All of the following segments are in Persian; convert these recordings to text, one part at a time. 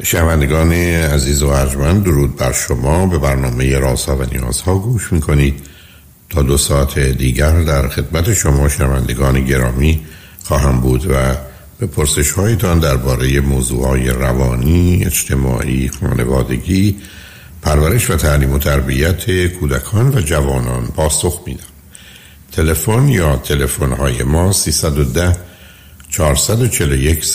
شنوندگان عزیز و ارجمند، درود بر شما. به برنامه رازها و نیازها گوش میکنید. تا 2 ساعت دیگر در خدمت شما شنوندگان گرامی خواهم بود و به پرسش هایتان درباره موضوعهای روانی، اجتماعی، خانوادگی، پرورش و تعلیم و تربیت کودکان و جوانان پاسخ میدم. تلفن یا تلفن های ما 310 441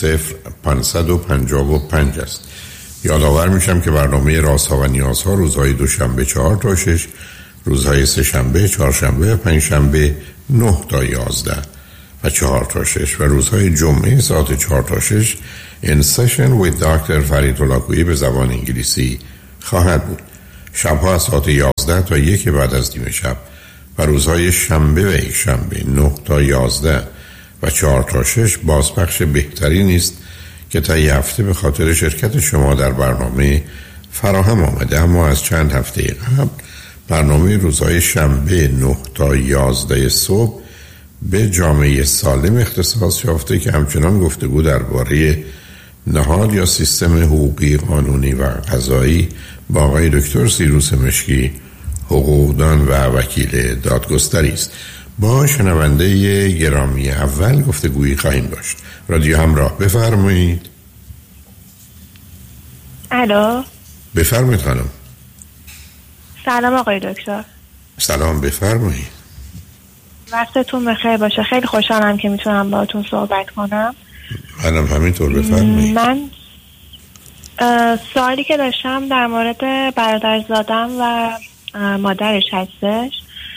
0555 است. یادآور میشم که برنامه رازها و نیازها روزهای دوشنبه 4 تا 6، روزهای سه‌شنبه، چهارشنبه و پنجشنبه 9 تا 11 و 4 تا 6 و روزهای جمعه ساعت 4 تا 6 In Session with Dr. فرید هلاکویی به زبان انگلیسی خواهد بود. شبها از ساعت 11 تا 1 بعد از نیم شب و روزهای شنبه و یک شنبه 9 تا 11 و 4 تا 6 بازپخش بهتری نیست که تا یه هفته به خاطر شرکت شما در برنامه فراهم آمده. اما از چند هفته قبل برنامه روزهای شنبه 9 تا 11 صبح به جامعه سالم اختصاص یافته که همچنان گفتگو درباره نهاد یا سیستم حقوقی، قانونی و قضایی با آقای دکتر سیروس مشکی، حقوقدان و وکیل دادگستری است. با شنونده گرامی اول گفتگویی خواهیم داشت. رادیو همراه، بفرمایید. الو، بفرمایید خانم. سلام آقای دکتر. سلام، بفرمایید. وقتتون بخیر باشه. خیلی خوشحالم که میتونم باهاتون صحبت کنم. منم همینطور، بفرمایید. من سوالی که داشتم در مورد برادرزادم و مادرش هستش.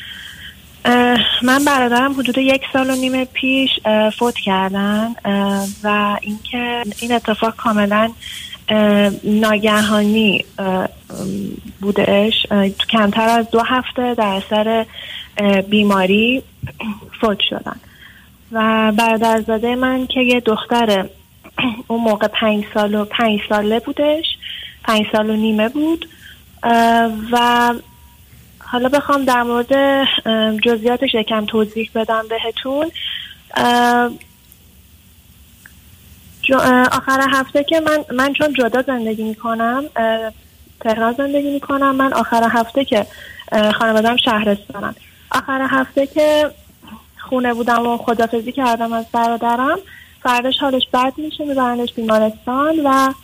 من برادرم حدود 1.5 سال پیش فوت کردن و اینکه این اتفاق کاملا ناگهانی بودش. کمتر از 2 هفته در اثر بیماری فوت شدن و برادرزاده من که یه دختر اون موقع 5 ساله بودش، 5 سال و نیمه بود. و حالا بخوام در مورد جزئیاتش یکم توضیح بدم بهتون. آخر هفته که من چون جدا زندگی میکنم، تهران زندگی میکنم، من آخر هفته که خانواده‌ام شهرستانن، آخر هفته که خونه بودم و خداحافظی کردم از برادرم، فرداش حالش بد میشه، میبرنش بیمارستان و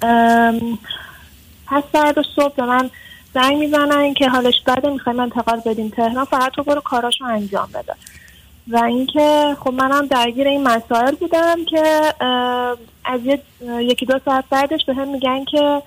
پس فردا صبح به من زنگ میزنن که حالش بده، میخوایم انتقال بدیم تهران، فقط تو برو کاراشو انجام بده. و اینکه خب منم درگیر این مسائل بودم که از 1-2 ساعت بعدش به هم میگن که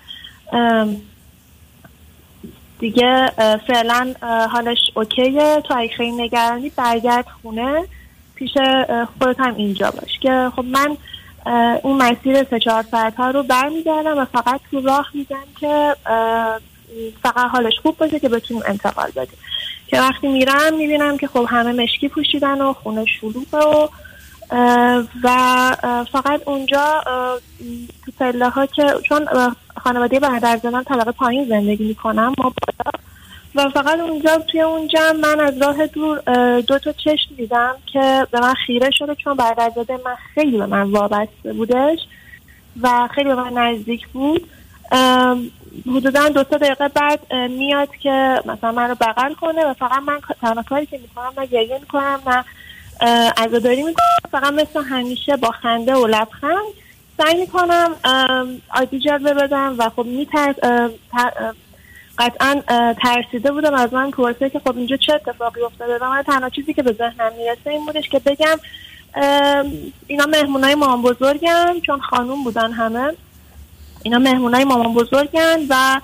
دیگه فعلا حالش اوکیه، تو اگه خیلی نگرانی برگرد خونه، پیش خودت هم اینجا باش. که خب من اون مسیر 3-4 ساعت ها رو برمیگردم و فقط تو راه میگن که فقط حالش خوب باشه که بتونیم انتقال بدیم. که وقتی میرم میبینم که خب همه مشکی پوشیدن و خونه شلوغه و فقط اونجا تو پله ها که چون خانواده برادرزادم طبقه پایین زندگی میکنم ما بالا، و فقط اونجا توی اون جمع من از راه دور 2 تا چشم دیدم که به من خیره شده، چون برادرزاده من خیلی به من وابسته بودش و خیلی به من نزدیک بود. حدوداً 2-3 دقیقه بعد میاد که مثلا من رو بغل کنه و فقط من تنها کاری که میکنم نه گریه میکنم نه عزاداری میکنم، فقط مثل همیشه با خنده و لبخند سعی میکنم عادی جلوه بدم. و خب قطعا ترسیده بودم از من پرسه که خب اینجا چه اتفاقی افتاده. و من تنها چیزی که به ذهنم میرسه این بودش که بگم اینا مهمونای مامان بزرگن، چون خانوم بودن همه، اینا مهمونای مامان بگن و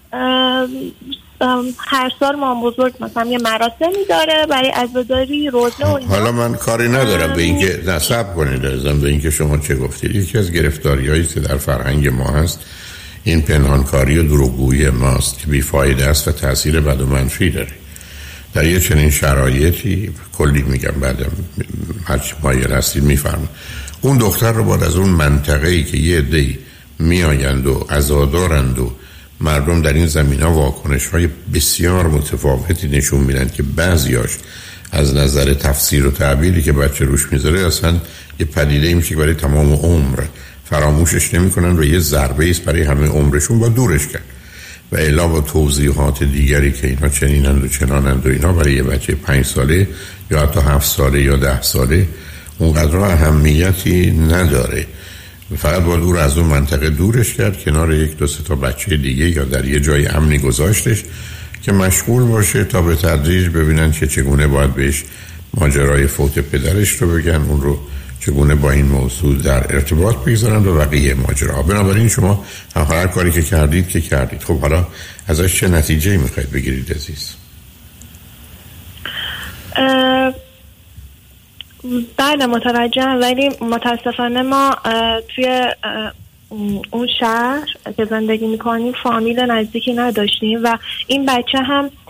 هر سال مامان بزرگ مثلا یه مراسمی داره برای عزاداری، روزه و حالا من کاری ندارم به اینکه نصب کنید ازم به اینکه شما چه گفتید. یکی از گرفتاری‌هایی که در فرهنگ ما هست این پنهانکاری و دروغگویی ماست که بیفایده است و تأثیر بد و منفی داره. در یه چنین شرایطی کلی میگم بعدم هرچی مایل هستید میفرمایید اون دختر رو باید از اون منطقه‌ای که یه عده‌ای میآیند و عزادارند و مردم در این زمینه واکنش‌های بسیار متفاوتی نشون میدن که بعضیاش از نظر تفسیر و تعبیری که بچه روش میذاره اصلا یه پدیده میشه که برای تمام عمر فراموشش نمیکنن و یه ضربه است برای همه عمرشون با دورش کرد و الا با توضیحات دیگری که اینا چنینند و چنانند و اینا برای یه بچه 5 ساله یا حتی 7 ساله یا 10 ساله اونقدر اهمیتی نداره. فقط با دور از اون منطقه دورش کرد، کنار 1 2 3 تا بچه دیگه یا در یه جای امنی گذاشتش که مشغول باشه تا به تدریج ببینن که چگونه باید بهش ماجرای فوت پدرش رو بگن، اون رو چگونه با این موضوع در ارتباط بگذارن و بقیه ماجرا. بنابراین شما هر کاری که کردید. خب حالا ازش چه نتیجه‌ای میخواید بگیرید عزیز؟ بله متوجهم، ولی متاسفانه ما توی اون شهر که زندگی میکنیم فامیل نزدیکی نداشتیم و این بچه هم